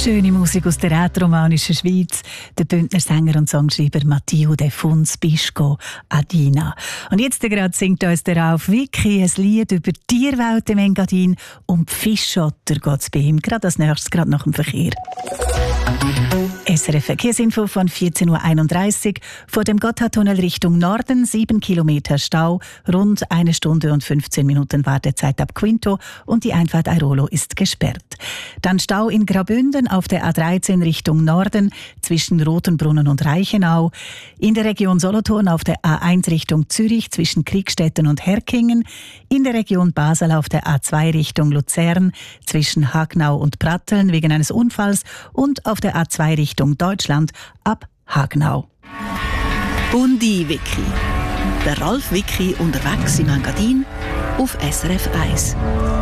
Schöne Musik aus der rätoromanischen Schweiz. Der Bündner Sänger und Songschreiber Matteo De Funs Bisco Adina. Und jetzt gerade singt uns der Ralf Wicki ein Lied über die Tierwelt im Engadin. Um die Fischotter geht es bei ihm gerade als nächstes, gerade nach dem Verkehr. SRF Verkehrsinfo von 14.31 Uhr. Vor dem Gotthardtunnel Richtung Norden 7 Kilometer Stau, rund 1 Stunde und 15 Minuten Wartezeit ab Quinto und die Einfahrt Airolo ist gesperrt. Dann Stau in Graubünden auf der A13 Richtung Norden zwischen Rotenbrunnen und Reichenau. In der Region Solothurn auf der A1 Richtung Zürich zwischen Kriegstetten und Herkingen. In der Region Basel auf der A2 Richtung Luzern zwischen Hagnau und Pratteln wegen eines Unfalls und auf der A2 Richtung Deutschland ab Hagnau. Bundi Wiki. Der Ralf Wicki unterwegs im Engadin auf SRF 1.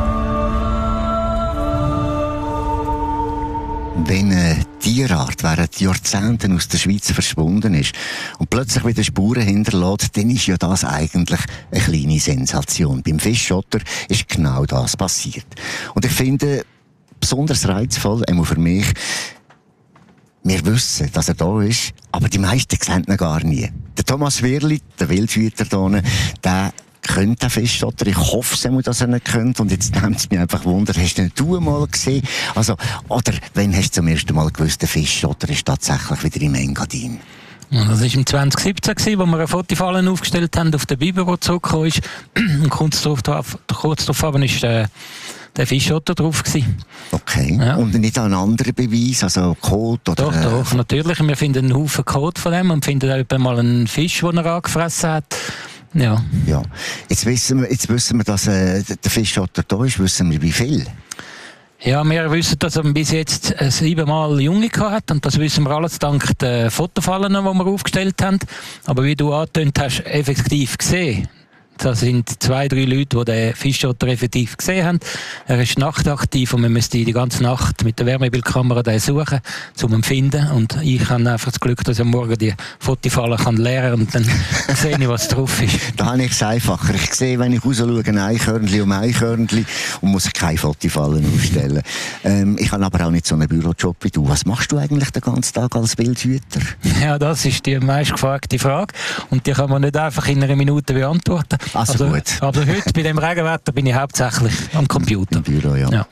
Wenn eine Tierart während Jahrzehnten aus der Schweiz verschwunden ist und plötzlich wieder Spuren hinterlässt, dann ist ja das eigentlich eine kleine Sensation. Beim Fischotter ist genau das passiert. Und ich finde, besonders reizvoll, einmal für mich, wir wissen, dass er da ist, aber die meisten sehen ihn gar nie. Der Thomas Wirli, der Wildhüter hier, der kennt den Fischotter. Ich hoffe es, dass er nicht kennt. Und jetzt nimmt es mich einfach Wunder, hast du ihn mal gesehen? Also, oder wann hast du zum ersten Mal gewusst, der Fischotter ist tatsächlich wieder im Engadin? Das war im 2017, wo wir eine Fotofalle aufgestellt haben auf der Bibel, die zurückgekommen ist. Und kurz darauf war der Fischotter drauf gewesen. Okay. Ja. Und nicht ein anderer Beweis, also Kot oder... Doch, natürlich. Wir finden einen Haufen Kot von dem und finden auch mal einen Fisch, den er angefressen hat. Ja. Jetzt wissen wir, dass der Fischotter da ist. Wissen wir, wie viel? Ja, wir wissen, dass er bis jetzt 7-mal Junge gehabt hat. Und das wissen wir alles dank der Fotofallen, die wir aufgestellt haben. Aber wie du angetönt hast, effektiv gesehen. Das sind 2-3 Leute, die den Fischotter effektiv gesehen haben. Er ist nachtaktiv und wir müssen die ganze Nacht mit der Wärmebildkamera den suchen, um ihn zu finden. Und ich habe einfach das Glück, dass ich am Morgen die Fotofalle leeren kann und dann sehe ich, was drauf ist. Da habe ich es einfacher. Ich sehe, wenn ich rausschaue, ein Eichhörnchen um Eichhörnchen und muss keine Fotofallen aufstellen. Ich habe aber auch nicht so einen Bürojob wie du. Was machst du eigentlich den ganzen Tag als Wildhüter? Ja, das ist die meistgefragte Frage. Und die kann man nicht einfach in einer Minute beantworten. Also gut. Aber heute, bei dem Regenwetter, bin ich hauptsächlich am Computer. Im Büro, ja.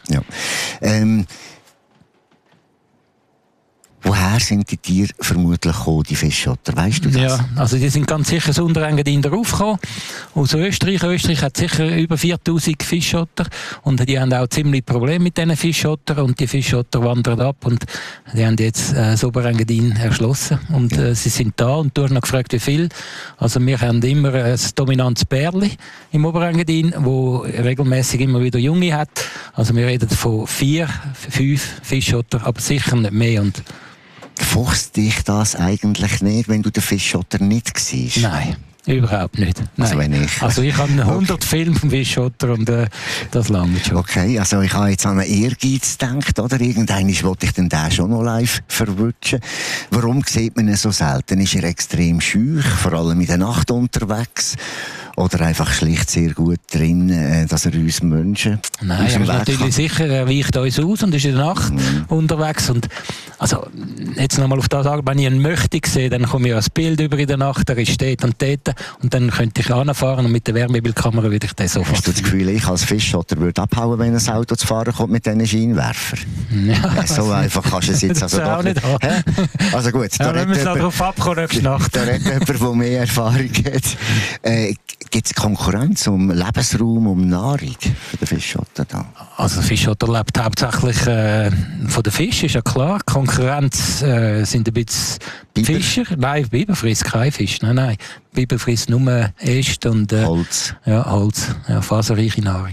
Woher sind die Tiere vermutlich gekommen, die Fischotter? Weißt du das? Ja, also die sind ganz sicher aus Unterengadin raufgekommen. Aus Österreich. Österreich hat sicher über 4000 Fischotter. Und die haben auch ziemlich Probleme mit diesen Fischotter. Und die Fischotter wandern ab. Und die haben jetzt das Oberengadin erschlossen. Und sie sind da. Und du hast noch gefragt, wie viel. Also wir haben immer ein dominantes Bärli im Oberengadin, wo regelmäßig immer wieder Junge hat. Also wir reden von 4, 5 Fischotter, aber sicher nicht mehr. Und fuchst dich das eigentlich nicht, wenn du den Fischotter nicht siehst? Nein, überhaupt nicht. Nein. Also ich habe 100 Filme vom Fischotter und das lange schon. Okay, also ich habe jetzt an einen Ehrgeiz gedacht, oder? Irgendwann wollte ich den schon noch live verwutschen. Warum sieht man ihn so selten? Ist er extrem schüch, vor allem in der Nacht unterwegs? Oder einfach schlicht sehr gut drin, dass er uns Menschen... Nein, er ist natürlich sicher, er weicht uns aus und ist in der Nacht unterwegs. Und also, jetzt nochmal auf das sagen, wenn ich ihn möchte sehen, dann komme ich als Bild über in der Nacht, er ist dort und dort. Und dann könnte ich anfahren und mit der Wärmebildkamera würde ich den sofort... Hast du das Gefühl, ich als Fischotter würde abhauen, wenn ein Auto zu fahren kommt mit diesen Scheinwerfern? Ja, so einfach kannst du es jetzt also doch nicht. Also gut, da wir müssen darauf abkommen nächste Nacht. Da redet jemand, der mehr Erfahrung hat. Gibt es Konkurrenz um Lebensraum, um Nahrung für den Fischotter da? Also der Fischotter lebt hauptsächlich von den Fischen, ist ja klar. Konkurrenz sind ein bisschen Fischer. Nein, Biber frisst kein Fisch. Nein. Biber frisst nur Äste und Holz. Ja, Holz. Ja, faserreiche Nahrung.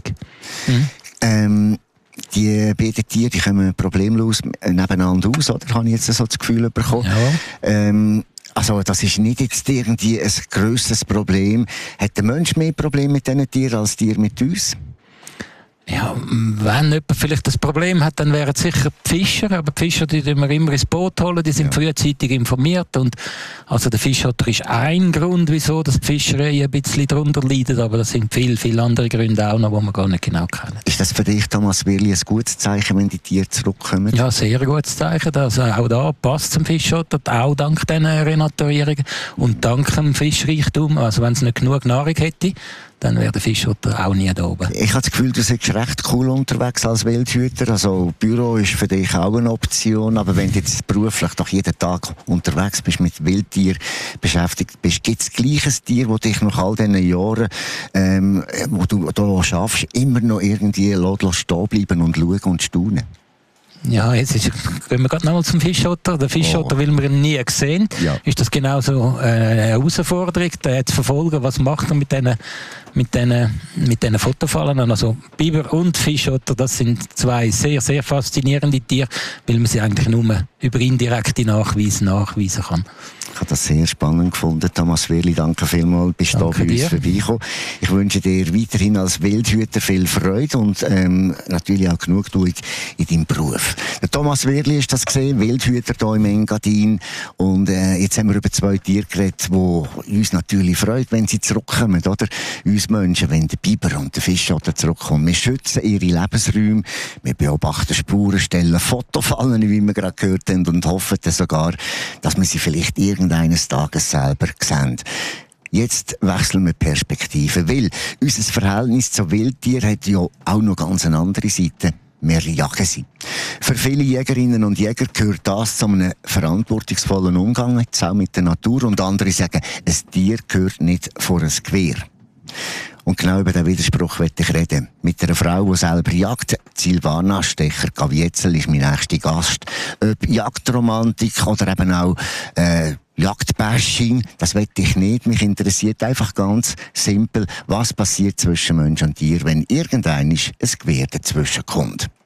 Die beiden Tiere, die kommen problemlos nebeneinander aus, oder? Habe ich jetzt so das Gefühl bekommen. Ja. Also, das ist nicht jetzt irgendwie ein grösseres Problem. Hat der Mensch mehr Probleme mit diesen Tieren als Tiere mit uns? Ja, wenn jemand vielleicht das Problem hat, dann wären es sicher die Fischer. Aber die Fischer, die wir immer ins Boot holen, die sind frühzeitig informiert. Und also der Fischotter ist ein Grund, wieso das die Fischerei ein bisschen darunter leidet. Aber das sind viele andere Gründe auch noch, die wir gar nicht genau kennen. Ist das für dich, Thomas Wirli, ein gutes Zeichen, wenn die Tiere zurückkommen? Ja, sehr gutes Zeichen. Also auch da passt zum Fischotter, auch dank diesen Renaturierungen und dank dem Fischreichtum. Also wenn es nicht genug Nahrung hätte, dann wäre der Fischotter auch nie da oben. Ich habe das Gefühl, du bist recht cool unterwegs als Wildhüter. Also Büro ist für dich auch eine Option, aber wenn du jetzt beruflich doch jeden Tag unterwegs bist, mit Wildtieren beschäftigt bist, gibt es gleich ein Tier, das dich nach all diesen Jahren, wo du da schaffst, immer noch irgendwie stehen bleiben und schauen und staunen? Ja, jetzt gehen wir gerade nochmal zum Fischotter. Der Fischotter, weil wir ihn nie gesehen, ist das genauso eine Herausforderung, den zu verfolgen. Was macht er mit diesen Fotofallen? Also Biber und Fischotter, das sind zwei sehr, sehr faszinierende Tiere, weil man sie eigentlich nur über indirekte Nachweise nachweisen kann. Ich habe das sehr spannend gefunden. Thomas Wirli, danke vielmals, bist du bei uns vorbeigekommen. Ich wünsche dir weiterhin als Wildhüter viel Freude und natürlich auch Genugtuung in deinem Beruf. Der Thomas Wirli ist das gesehen, Wildhüter hier im Engadin. Und jetzt haben wir über zwei Tiere geredet, die uns natürlich freut, wenn sie zurückkommen, oder? Uns Menschen, wenn der Biber und der Fischotter zurückkommen. Wir schützen ihre Lebensräume, wir beobachten Spuren, stellen Fotofallen, wie wir gerade gehört haben, und hoffen dann sogar, dass wir sie vielleicht eines Tages selber sehen. Jetzt wechseln wir Perspektive, weil unser Verhältnis zu Wildtieren hat ja auch noch ganz eine andere Seite. Wir jagen sie. Für viele Jägerinnen und Jäger gehört das zu einem verantwortungsvollen Umgang, jetzt auch mit der Natur. Und andere sagen, ein Tier gehört nicht vor ein Gewehr. Und genau über diesen Widerspruch möchte ich reden. Mit einer Frau, die selber jagt. Silvana Stecher-Gavietzel ist mein nächster Gast. Ob Jagdromantik oder eben auch Jagdbashing, das will ich nicht. Mich interessiert einfach ganz simpel, was passiert zwischen Mensch und Tier, wenn irgendein Gewehr dazwischen kommt.